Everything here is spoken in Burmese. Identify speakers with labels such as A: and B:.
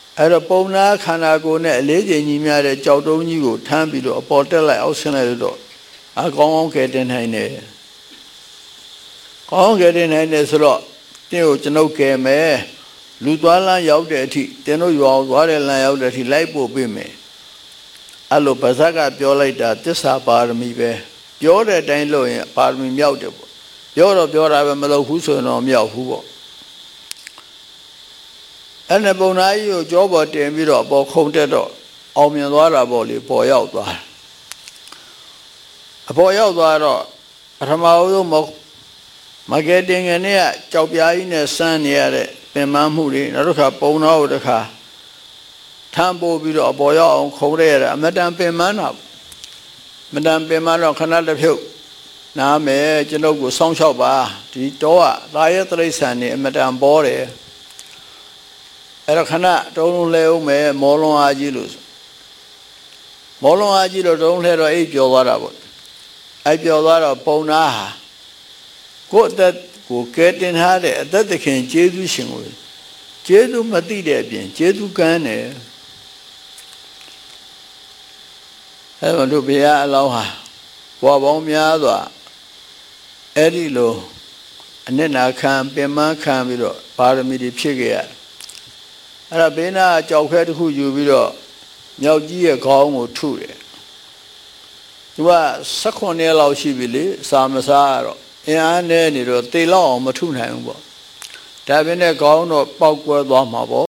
A: အဲ့တော့ပုံနာခန္ဓာကိုယ်နဲ့အလေးချိန်ကြီးများတဲ့ကြောက်တုံးကြီးကိုထမ်းပြီးတော့အပေါ်တက်လိုက်အောက်ဆင်းလိုက်လို့တော့အကောင်းကောင်းကဲတင်နိုင်တယ်ကောင်းကဲတင်နိုင်တယ်ဆိုတော့တင်းကိုကျွန်ုပ်ကဲမယ်လူသွားလမ်းရောက်တဲ့အထိတင်းတို့ရွာသွားတဲ့လမ်းရောက်တဲ့အထိလိုက်ပို့ပေးမယ်အဲ့လိုပါဇက်ကပြောလိုက်တာသစ္စာပါရမီပဲပြောတဲ့အတိုင်းလုပ်ရင်ပါရမီမြောက်တယ်ပေါ့ပြောတော့ပြောတာပဲမလုပ်ဘူးဆိုရင်တော့မြောက်ဘူးပေါ့အဲ့နဲ့ပုံနာကြီးကိုကြောပေါ်တင်ပြီးတော့ပေါ်ခုံတက်တော့အောင်မြင်သွားတာပေါ့လေပေါ်ရောက်သွားအပေါ်ရောက်သွားတော့ပထမဆုံးမကယ်တင်ငယ်နဲ့ကြောက်ပြားကြီးနဲ့စမ်းနေရတဲ့ပင်မမှုတွေနောက်တစ်ခါပုံနာကိုတစ်ခါထမ်းပို့ပြီးတော့အပေါ်ရောက်အောင်ခုံရရအမတန်ပင်မတာမတန်ပင်မတော့ခဏတစ်ဖြုတ်နားမယ်ကျွန်ုပ်ကိုစောင့်ရှောက်ပါဒီတော့သာယတိရစ္ဆာန်နေအမတန်ပေါ်တယ်အဲ့တော့ခဏတုံးလုံးလဲဦးမယ်မောလွန်အားကြီးလို့မောလွန်အားကြီးလို့တုံးလဲတော့အိပ်ပျော်သွားတာပေါ့အိပ်ပျော်သွားတော့ပုံနာဟာကိုယ့်အသက်ကိုကဲတင်ထားတဲ့အသက်သခင်ကျေးဇူးရှင်ကိုကျေးဇူးမသိတဲ့အပြင်ကျေးဇူးကမ်းတယ်အဲ့တော့တို့ဘုရားအလောင်းဟာဘဝပေါင်းများစွာအဲ့ဒီလိုအနစ်နာခံပင်မခံပြီးတော့ပါရမီတွေဖြစ်ခဲ့ရအဲ့ဒါဘေးနာကြောက်ခဲတစ်ခုယူပြီးတော့မြောက်ကြီးရဲ့ခေါင်းကိုထုတယ်သူက18ရက်လောက်ရှိပြီလေစာမစားတော့အင်အားနဲ့နေတော့တေလောက်အောင်မထုနိုင်ဘူးပေါ့ဒါပေမဲ့ခေါင်းတော့ပေါက်ကွဲသွားမှာပေါ့